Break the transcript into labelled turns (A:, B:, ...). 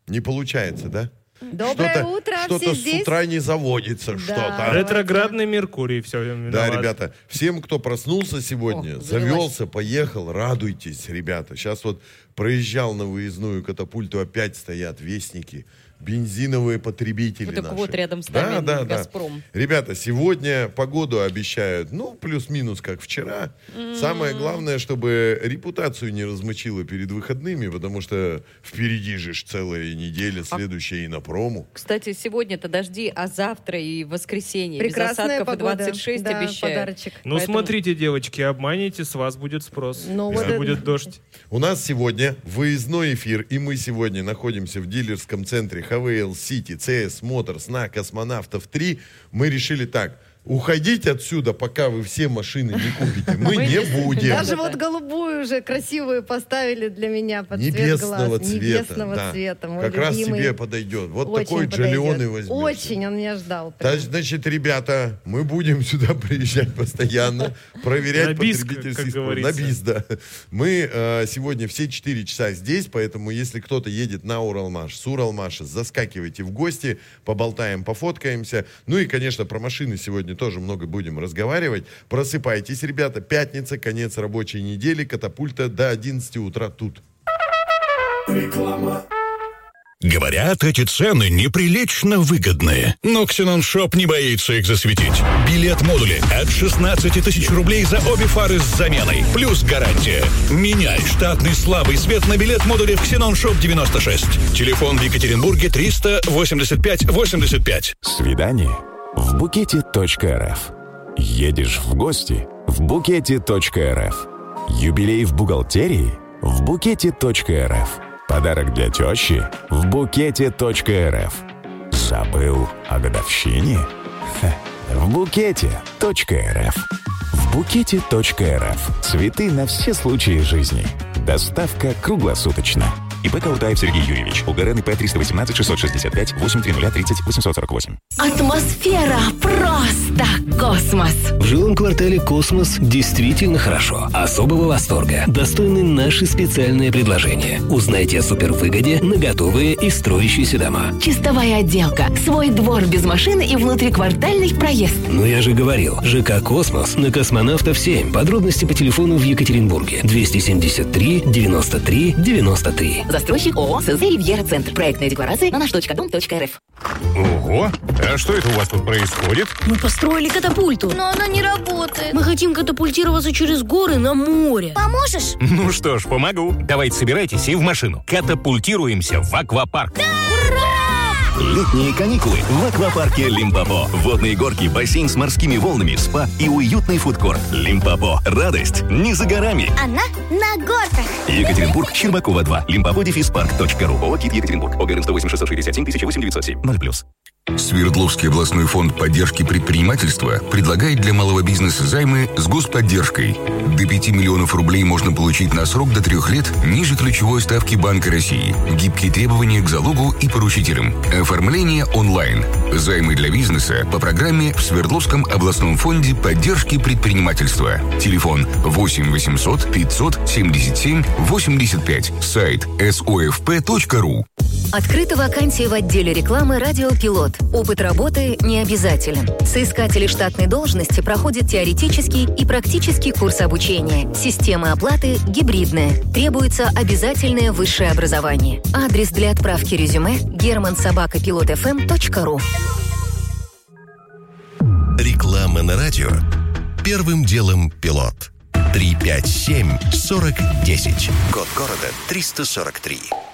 A: Не получается, да?
B: Доброе утро,
A: что-то
B: все
A: с
B: здесь?
A: утра не заводится, что-то.
C: Ретроградный Меркурий, все виноват.
A: Да, ребята, всем, кто проснулся сегодня, завелся, поехал, радуйтесь, ребята. Сейчас вот проезжал на выездную катапульту, опять стоят вестники, бензиновые потребители
B: вот
A: наши.
B: Вот рядом с нами «Газпром».
A: Да. Ребята, сегодня погоду обещают, плюс-минус, как вчера. Самое главное, чтобы репутацию не размочило перед выходными, потому что впереди же целая неделя, следующая и на прому.
B: Кстати, сегодня-то дожди, а завтра и воскресенье.
D: Прекрасная
B: без осадков
D: погода.
B: 26
D: да,
B: обещают.
D: Подарочек.
C: Ну, смотрите, девочки, обманите, с вас будет спрос.
D: Вот
C: будет дождь.
A: У нас сегодня выездной эфир, и мы сегодня находимся в дилерском центре ХВЛ Сити, CS Motors на Космонавтов 3. Мы решили так: уходить отсюда, пока вы все машины не купите, мы не будем.
D: Даже вот голубую уже красивую поставили для меня под цвет глаз. Небесного цвета. Мой
A: как раз
D: любимый.
A: тебе подойдет. Вот
D: Очень
A: такой
D: подойдет.
A: Джолионы возьмешь.
D: Очень, он меня ждал. Прям.
A: Значит, ребята, мы будем сюда приезжать постоянно, проверять
C: На бис,
A: потребительский
C: как
A: спрос.
C: говорится.
A: На бис, да. Мы сегодня все 4 часа здесь, поэтому если кто-то едет на Уралмаш, с Уралмаша, заскакивайте в гости, поболтаем, пофоткаемся. Ну и, конечно, про машины сегодня тоже много будем разговаривать. Просыпайтесь, ребята. Пятница, конец рабочей недели. Катапульта до 11 утра тут.
E: Реклама. Говорят, эти цены неприлично выгодные. Но Ксенон Шоп не боится их засветить. Билет-модули от 16 тысяч рублей за обе фары с заменой. Плюс гарантия. Меняй штатный слабый свет на билет-модуле в Ксенон Шоп 96. Телефон в Екатеринбурге 385-85.
F: Свидание в букете.рф. Едешь в гости в букете.рф. Юбилей в бухгалтерии в букете.рф. Подарок для тещи в букете.рф. Забыл о годовщине? В букете.рф. В букете.рф. Цветы на все случаи жизни. Доставка круглосуточно. ИП Каутаев Сергей Юрьевич. УГРН ИП 318-660-830-848.
G: Атмосфера просто космос.
H: В жилом квартале «Космос» действительно хорошо. Особого восторга достойны наши специальные предложения. Узнайте о супервыгоде на готовые и строящиеся дома.
G: Чистовая отделка, свой двор без машины и внутриквартальный проезд.
H: Ну я же говорил, ЖК «Космос» на Космонавтов 7. Подробности по телефону в Екатеринбурге 273 93 93.
G: Застройщик ООО СЗ «Ривьера Центр». Проектная декларация на наш.дом.рф.
I: Ого! А что это у вас тут происходит?
J: Мы построили катапульту.
K: Но она не работает.
J: Мы хотим катапультироваться через горы на море.
K: Поможешь?
I: Ну что ж, помогу. Давайте собирайтесь и в машину. Катапультируемся в аквапарк.
K: Да!
L: Летние каникулы в аквапарке Лимпопо. Водные горки, бассейн с морскими волнами, спа и уютный фудкорт. Лимпопо. Радость не за горами.
K: Она на горках.
L: Екатеринбург, Щербакова 2. Limpopo-park.ru. ООО «КИТ Екатеринбург». ОГРН 108 667 008 907. 0+.
M: Свердловский областной фонд поддержки предпринимательства предлагает для малого бизнеса займы с господдержкой. До 5 миллионов рублей можно получить на срок до 3 лет ниже ключевой ставки Банка России. Гибкие требования к залогу и поручителям. Оформление онлайн. Займы для бизнеса по программе в Свердловском областном фонде поддержки предпринимательства. Телефон 8 800 577 85. Сайт sofp.ru.
N: Открыта вакансия в отделе рекламы «Радио Пилот». Опыт работы не обязателен. Соискатели штатной должности проходят теоретический и практический курс обучения. Система оплаты гибридная. Требуется обязательное высшее образование. Адрес для отправки резюме germansobakapilotfm.ru.
E: Реклама на радио. Первым делом «Пилот». 357-4010. Код города 343.